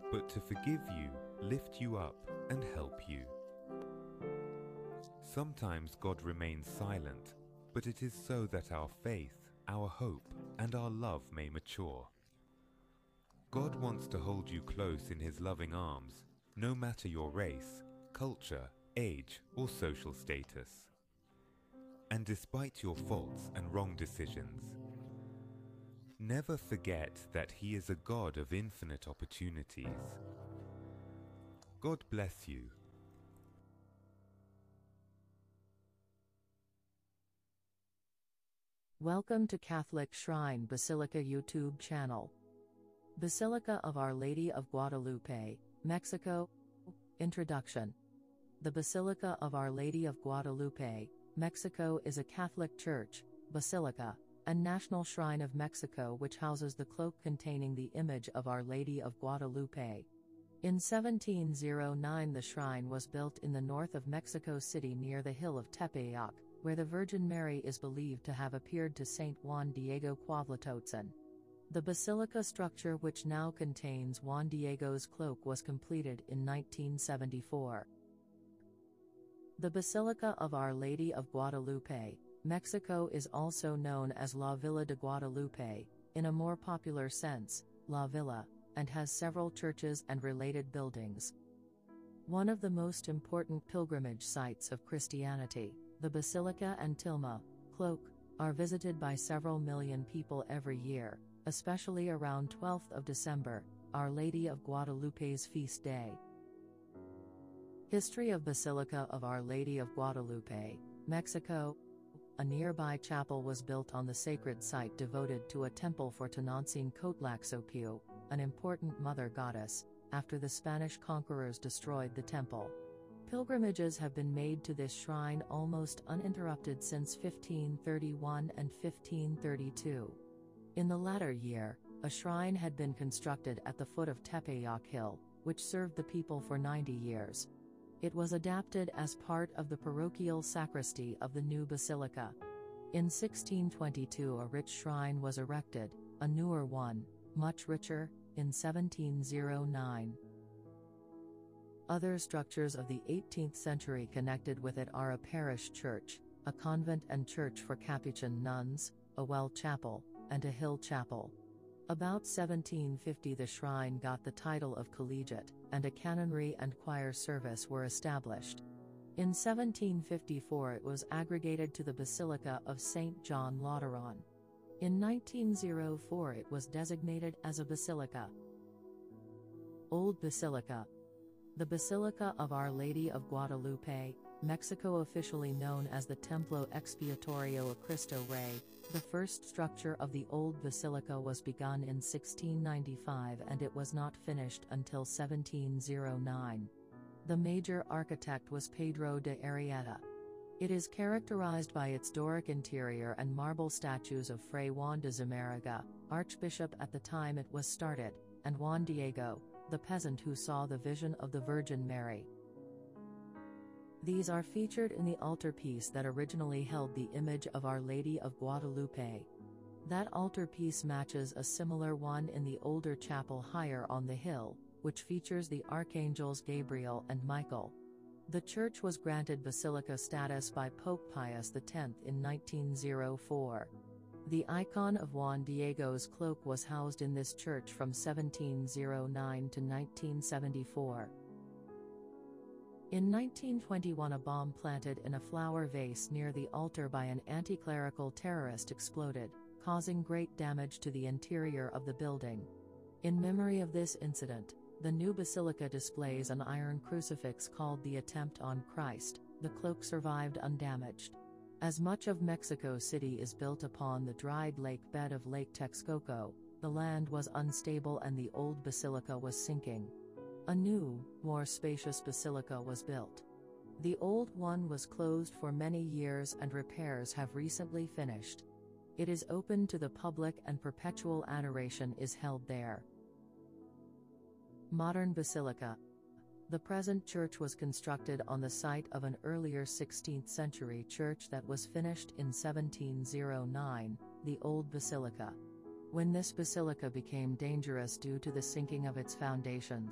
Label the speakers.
Speaker 1: but to forgive you, lift you up, and help you. Sometimes God remains silent, but it is so that our faith, our hope, and our love may mature. God wants to hold you close in His loving arms, no matter your race, culture, age, or social status. And despite your faults and wrong decisions, never forget that He is a God of infinite opportunities. God bless you.
Speaker 2: Welcome to Catholic Shrine Basilica YouTube channel. Basilica of Our Lady of Guadalupe, Mexico. Introduction. The Basilica of Our Lady of Guadalupe, Mexico is a Catholic church, basilica, and national shrine of Mexico which houses the cloak containing the image of Our Lady of Guadalupe. In 1709 the shrine was built in the north of Mexico City near the hill of Tepeyac, where the Virgin Mary is believed to have appeared to Saint Juan Diego Cuauhtlatotzin. The basilica structure which now contains Juan Diego's cloak was completed in 1974. The Basilica of Our Lady of Guadalupe, Mexico is also known as La Villa de Guadalupe, in a more popular sense, La Villa, and has several churches and related buildings. One of the most important pilgrimage sites of Christianity, the Basilica and Tilma, Cloak, are visited by several million people every year, especially around 12th of December, Our Lady of Guadalupe's feast day. History of Basilica of Our Lady of Guadalupe, Mexico. A nearby chapel was built on the sacred site devoted to a temple for Tonantzin-Coatlaxopiu, an important mother goddess, after the Spanish conquerors destroyed the temple. Pilgrimages have been made to this shrine almost uninterrupted since 1531 and 1532. In the latter year, a shrine had been constructed at the foot of Tepeyac Hill, which served the people for 90 years. It was adapted as part of the parochial sacristy of the new basilica. In 1622 a rich shrine was erected, a newer one, much richer, in 1709. Other structures of the 18th century connected with it are a parish church, a convent and church for Capuchin nuns, a well chapel, and a hill chapel. About 1750 the shrine got the title of collegiate, and a canonry and choir service were established. In 1754 it was aggregated to the Basilica of St. John Lateran. In 1904 it was designated as a basilica. Old Basilica. The Basilica of Our Lady of Guadalupe, Mexico, officially known as the Templo Expiatorio a Cristo Rey, the first structure of the old basilica was begun in 1695 and it was not finished until 1709. The major architect was Pedro de Arrieta. It is characterized by its Doric interior and marble statues of Fray Juan de Zumárraga, archbishop at the time it was started, and Juan Diego, the peasant who saw the vision of the Virgin Mary. These are featured in the altarpiece that originally held the image of Our Lady of Guadalupe. That altarpiece matches a similar one in the older chapel higher on the hill, which features the archangels Gabriel and Michael. The church was granted basilica status by Pope Pius X in 1904. The icon of Juan Diego's cloak was housed in this church from 1709 to 1974. In 1921 a bomb planted in a flower vase near the altar by an anti-clerical terrorist exploded, causing great damage to the interior of the building. In memory of this incident, the new basilica displays an iron crucifix called the Attempt on Christ. The cloak survived undamaged. As much of Mexico City is built upon the dried lake bed of Lake Texcoco, the land was unstable and the old basilica was sinking. A new, more spacious basilica was built. The old one was closed for many years and repairs have recently finished. It is open to the public and perpetual adoration is held there. Modern Basilica. The present church was constructed on the site of an earlier 16th century church that was finished in 1709, the Old Basilica. When this basilica became dangerous due to the sinking of its foundations,